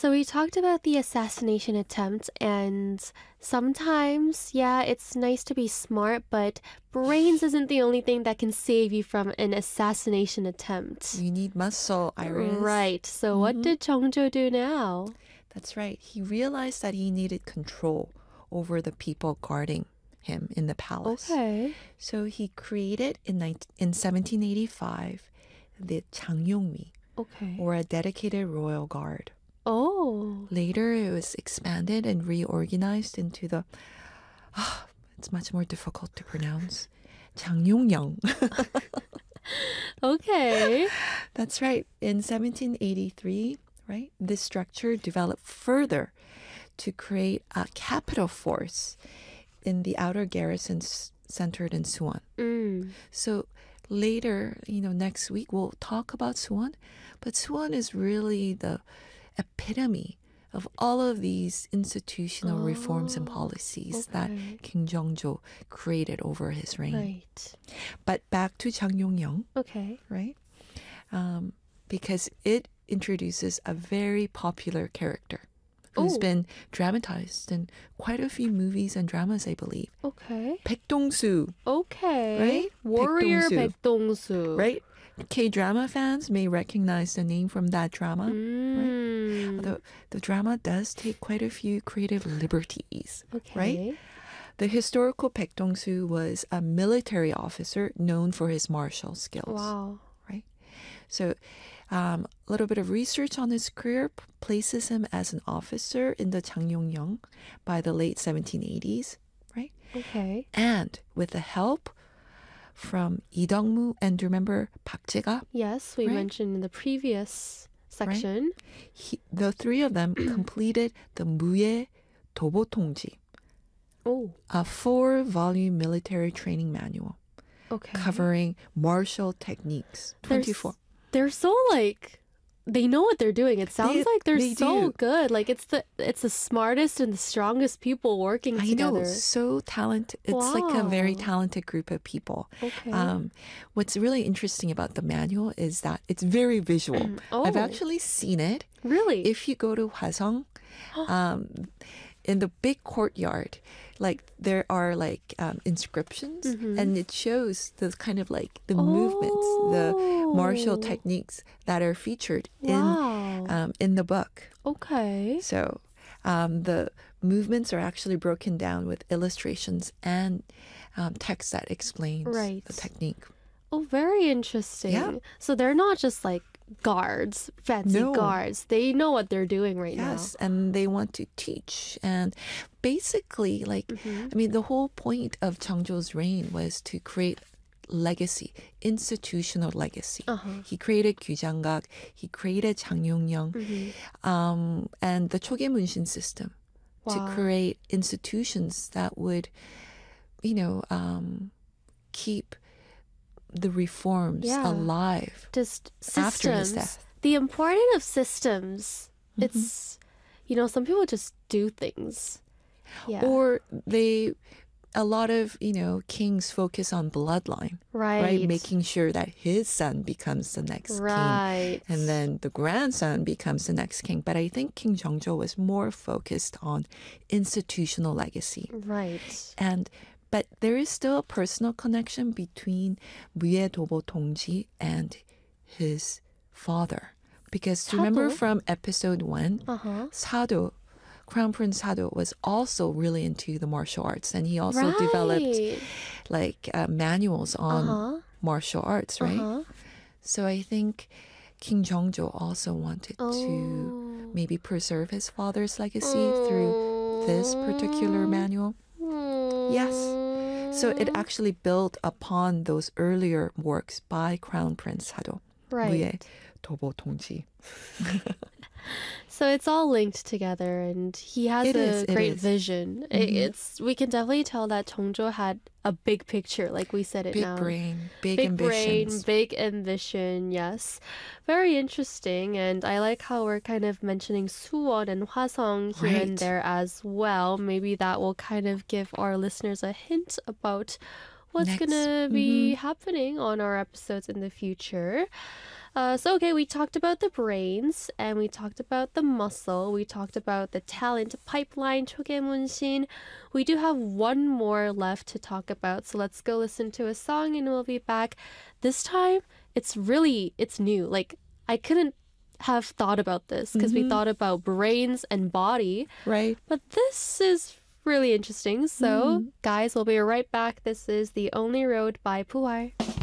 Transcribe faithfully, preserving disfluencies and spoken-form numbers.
So we talked about the assassination attempt, and sometimes, yeah, it's nice to be smart, but brains isn't the only thing that can save you from an assassination attempt. You need muscle, Iris. Right. So what Mhm. did Chongjo do now? That's right. He realized that he needed control over the people guarding him in the palace. Okay. So he created in, nineteen in seventeen eighty-five the 장용미, Okay. or a dedicated royal guard. Oh. Later, it was expanded and reorganized into the, ah, it's much more difficult to pronounce, 장용영. Okay. That's right. In seventeen eighty-three, right, this structure developed further to create a capital force in the outer garrisons centered in Suwon. Mm. So later, you know, next week we'll talk about Suwon, but Suwon is really the epitome of all of these institutional Oh, reforms and policies okay. that King Jeongjo created over his reign. Right. But back to Jang Yong-young, Okay. right? Um, because it introduces a very popular character who's Oh. been dramatized in quite a few movies and dramas, I believe. Okay. Baek Dong-soo, Okay. Right? Warrior Baek Baek-dong-soo. right? K-drama fans may recognize the name from that drama. Mm. Although the drama does take quite a few creative liberties, Okay. right? The historical Baek Dong-soo was a military officer known for his martial skills, Wow. right? So um, a little bit of research on his career p- places him as an officer in the Changyong-young by the late seventeen eighties, right? Okay. And with the help from Lee Dong-moo and remember Park Jae-ga, Yes, we Right? mentioned in the previous section. he, the three of them completed the Muye Dobo Tongji, Oh, a four-volume military training manual okay. covering martial techniques. They're s- twenty-four. They're so like they know what they're doing. It sounds They- like they're they so do. good. Like it's the it's the smartest and the strongest people working I together. know, so talented. It's like a very Wow. talented group of people. Okay. Um, what's really interesting about the manual is that it's very visual. I've Oh. actually seen it. Really? If you go to Hwasong, um, in the big courtyard, like there are like um, inscriptions, Mm-hmm. and it shows the kind of like the movements, the martial Oh. techniques that are featured Wow. in um, in the book. Okay. So um, the movements are actually broken down with illustrations and um, text that explains Right. the technique. Oh, very interesting. Yeah. So they're not just like guards, fancy No. guards. They know what they're doing right Yes, and they want to teach. And basically, like, Mm-hmm. I mean, the whole point of Changzhou's reign was to create legacy, institutional legacy. Uh-huh. He created Gyujanggak, he created Changyongyeong, Mm-hmm. um, and the Chogemunshin system Wow. to create institutions that would, you know, um, keep the reforms Yeah. alive. Just After his systems. death. The importance of systems. Mm-hmm. It's, you know, some people just do things. Yeah. Or they, a lot of, you know, kings focus on bloodline, right. right? Making sure that his son becomes the next Right. king. And then the grandson becomes the next king. But I think King Jeongjo was more focused on institutional legacy. Right. And but there is still a personal connection between Muye Dobo Tongji and his father. Because remember Sado? from episode one, Uh-huh. Sado, Crown Prince Sado was also really into the martial arts, and he also Right. developed like uh, manuals on Uh-huh. martial arts, right? Uh-huh. So I think King Jeongjo also wanted Oh. to maybe preserve his father's legacy through this particular manual. Yes. So it actually built upon those earlier works by Crown Prince Sado. Right. Muye Dobo Tongji. So it's all linked together, and he has It a is, it great is. vision. I- It's we can definitely tell that Chongjo had a big picture, like we said it Big now. brain, big, Big brain, ambitions. big ambition, yes. Very interesting, and I like how we're kind of mentioning Suwon and Hwasong here and Right. there as well. Maybe that will kind of give our listeners a hint about what's Next. gonna be happening on our episodes in the future. Uh, so, okay, we talked about the brains and we talked about the muscle. We talked about the talent pipeline, 초계문신. We do have one more left to talk about. So let's go listen to a song and we'll be back. This time, it's really, it's new. Like, I couldn't have thought about this because we thought about brains and body. Right. But this is really interesting. So, guys, we'll be right back. This is The Only Road by Puar.